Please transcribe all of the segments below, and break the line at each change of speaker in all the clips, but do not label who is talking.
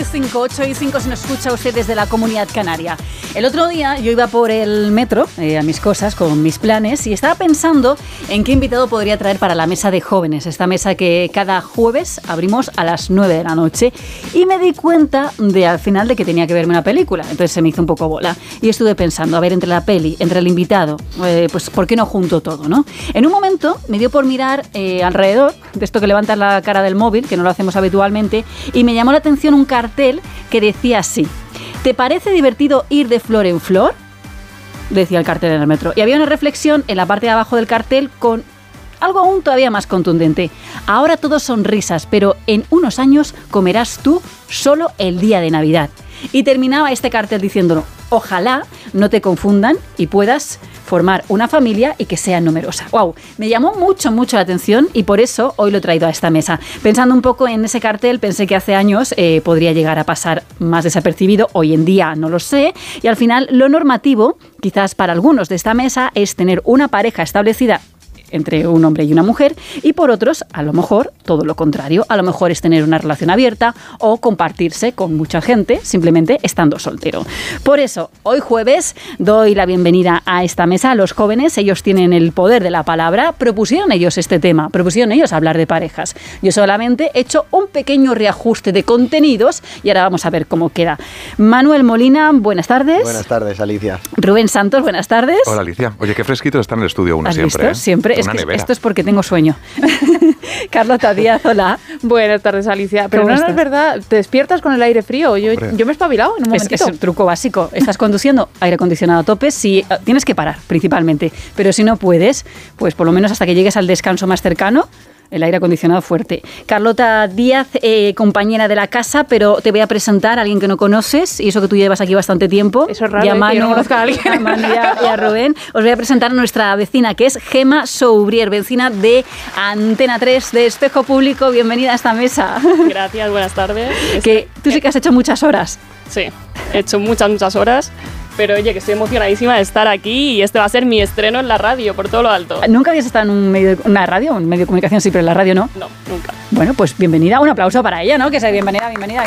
8:05 se nos escucha usted desde la Comunidad Canaria. El otro día yo iba por el metro a mis cosas, con mis planes, y estaba pensando en qué invitado podría traer para la mesa de jóvenes, esta mesa que cada jueves abrimos a las 9 de la noche, y me di cuenta al final de que tenía que verme una película, entonces se me hizo un poco bola, y estuve pensando, a ver, entre la peli, entre el invitado, pues ¿por qué no junto todo, no? En un momento me dio por mirar alrededor, de esto que levantas la cara del móvil, que no lo hacemos habitualmente, y me llamó la atención un cartel que decía así: ¿te parece divertido ir de flor en flor? Decía el cartel en el metro. Y había una reflexión en la parte de abajo del cartel con algo aún todavía más contundente. Ahora todo son risas, pero en unos años comerás tú solo el día de Navidad. Y terminaba este cartel diciéndolo: ojalá no te confundan y puedas formar una familia y que sea numerosa. ¡Wow! Me llamó mucho la atención y por eso hoy lo he traído a esta mesa. Pensando un poco en ese cartel, pensé que hace años podría llegar a pasar más desapercibido. Hoy en día no lo sé. Y al final, lo normativo, quizás para algunos de esta mesa, es tener una pareja establecida entre un hombre y una mujer, y por otros, a lo mejor, todo lo contrario. A lo mejor es tener una relación abierta o compartirse con mucha gente, simplemente estando soltero. Por eso, hoy jueves, doy la bienvenida a esta mesa a los jóvenes. Ellos tienen el poder de la palabra. Propusieron ellos este tema, propusieron ellos hablar de parejas. Yo solamente he hecho un pequeño reajuste de contenidos y ahora vamos a ver cómo queda. Manuel Molina, buenas tardes.
Buenas tardes, Alicia.
Rubén Santos, buenas tardes.
Hola, Alicia. Oye, qué fresquito está en el estudio uno.
¿Has
siempre.
Visto? Siempre. Es que esto es porque tengo sueño. Carlota Díaz, hola.
Buenas tardes, Alicia. Pero no es verdad, te despiertas con el aire frío. Yo me he espabilado en un momentito.
Es el truco básico. Estás conduciendo, aire acondicionado a tope, si tienes que parar, principalmente. Pero si no puedes, pues por lo menos hasta que llegues al descanso más cercano, el aire acondicionado fuerte. Carlota Díaz, compañera de la casa, pero te voy a presentar a alguien que no conoces, y eso que tú llevas aquí bastante tiempo.
Eso es raro, que yo no conozca a alguien.
A Manu y a Rubén. Os voy a presentar a nuestra vecina, que es Gemma Soubrier, vecina de Antena 3, de Espejo Público. Bienvenida a esta mesa.
Gracias, buenas tardes.
Que tú sí que has hecho muchas horas.
Sí, he hecho muchas horas. Pero oye, que estoy emocionadísima de estar aquí y este va a ser mi estreno en la radio, por todo lo alto.
¿Nunca habías estado en una radio? Un medio de comunicación sí, pero en la radio no.
No, nunca.
Bueno, pues bienvenida. Un aplauso para ella, ¿no? Que sea bienvenida.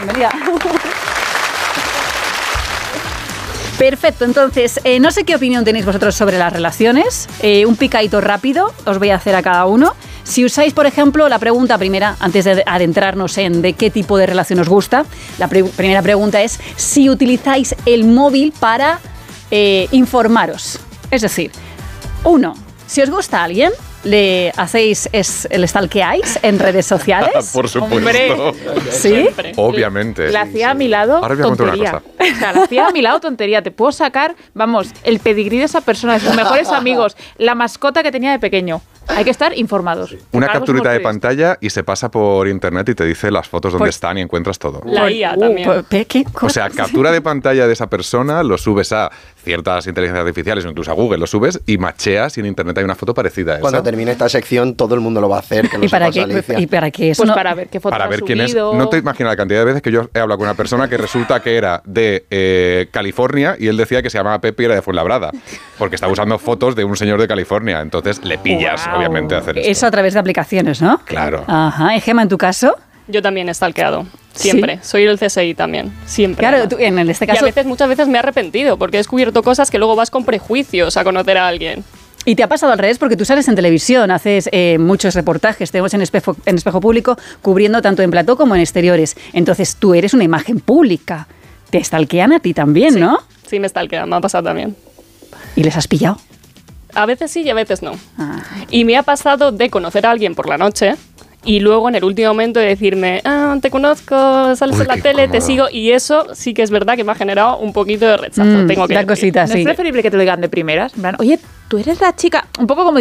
Perfecto, entonces, no sé qué opinión tenéis vosotros sobre las relaciones. Un picadito rápido os voy a hacer a cada uno. Si usáis, por ejemplo, la pregunta primera, antes de adentrarnos en de qué tipo de relación os gusta, la primera pregunta es si utilizáis el móvil para informaros. Es decir, 1, si os gusta a alguien, ¿le stalkeáis en redes sociales?
Por supuesto.
Hombre,
¿sí?
Obviamente.
La hacía a mi lado,
Ahora voy a contar
tontería.
una cosa.
O sea, la hacía a mi lado, tontería. Te puedo sacar, vamos, el pedigrí de esa persona, de sus mejores amigos, la mascota que tenía de pequeño. Hay que estar informados.
Una
Algo
capturita de
somos
pantalla y se pasa por internet y te dice las fotos donde están y encuentras todo.
La IA también.
¿Qué
O sea, captura de pantalla de esa persona, lo subes a ciertas inteligencias artificiales o incluso a Google, lo subes y macheas y en internet hay una foto parecida a esa.
Cuando termine esta sección, todo el mundo lo va a hacer. Que lo
¿Y para
sepas, Alicia.
qué eso?
Pues
No,
para ver qué fotos
Para
ha
ver quién es.
subido.
No te imaginas la cantidad de veces que yo he hablado con una persona que resulta que era de California y él decía que se llamaba Pepe y era de Fuenlabrada, porque estaba usando fotos de un señor de California. Entonces le pillas,
Wow.
obviamente, a hacer esto.
eso a través de aplicaciones, ¿no?
Claro.
Ajá. ¿Y Gemma, en tu caso?
Yo también he stalkeado. Siempre.
¿Sí?
Soy el CSI también. Siempre.
Claro, tú, en este
Y
caso...
muchas veces me he arrepentido porque he descubierto cosas que luego vas con prejuicios a conocer a alguien.
Y te ha pasado al revés porque tú sales en televisión, haces muchos reportajes, te vemos en Espejo Público cubriendo tanto en plató como en exteriores. Entonces tú eres una imagen pública. Te stalkean a ti también,
Sí.
¿no?
Sí, me stalkean, me ha pasado también.
¿Y les has pillado?
A veces sí y a veces no.
Ah.
Y me ha pasado de conocer a alguien por la noche y luego en el último momento de decirme, te conozco, sales
Uy,
en la
qué
tele, te
incómodo.
sigo, y eso sí que es verdad que me ha generado un poquito de rechazo, tengo que
da
decir.
cosita,
¿No
sí.
es preferible que te lo digan de primeras? En plan, oye, tú eres la chica, un poco como